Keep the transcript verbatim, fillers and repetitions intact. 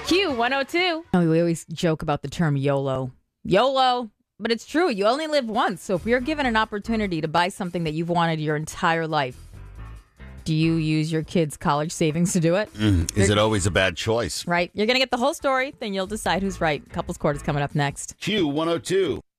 Q one oh two. Oh, we always joke about the term YOLO. YOLO. But it's true. You only live once. So if you're given an opportunity to buy something that you've wanted your entire life, do you use your kids' college savings to do it? Mm, is it always a bad choice? Right. You're going to get the whole story. Then you'll decide who's right. Couples Court is coming up next. Q one oh two.